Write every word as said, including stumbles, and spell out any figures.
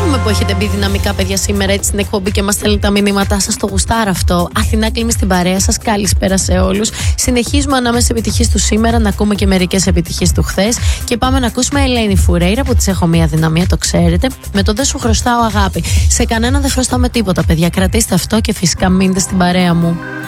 Χαίρομαι που έχετε μπει δυναμικά, παιδιά, σήμερα έτσι στην εκπομπή και μας στέλνετε τα μηνύματά σας. Το γουστάρ αυτό. Αθηνά Κλίμη στην παρέα σας. Καλησπέρα σε όλους. Συνεχίζουμε ανάμεσα επιτυχίες του σήμερα να ακούμε και μερικές επιτυχίες του χθες. Και πάμε να ακούσουμε Ελένη Φουρέιρα που της έχω μία δυναμία, το ξέρετε. Με το «Δεν σου χρωστάω αγάπη». Σε κανένα δεν χρωστάμε τίποτα, παιδιά. Κρατήστε αυτό και φυσικά μείνετε στην παρέα μου.